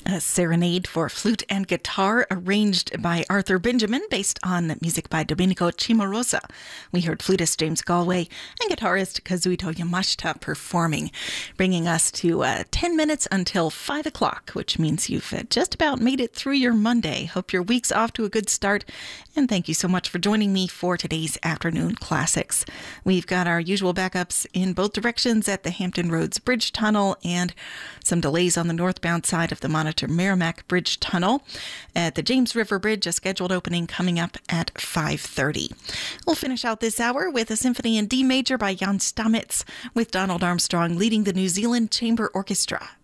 A serenade for flute and guitar arranged by Arthur Benjamin based on music by Domenico Cimarosa. We heard flutist James Galway and guitarist Kazuhito Yamashita performing, bringing us to 10 minutes until 5 o'clock, which means you've just about made it through your Monday. Hope your week's off to a good start, and thank you so much for joining me for today's Afternoon Classics. We've got our usual backups in both directions at the Hampton Roads Bridge Tunnel and some delays on the northbound side of the Monitor Merrimack Bridge Tunnel. At the James River Bridge, a scheduled opening coming up at 5:30. We'll finish out this hour with a symphony in D major by Jan Stamitz, with Donald Armstrong leading the New Zealand Chamber Orchestra.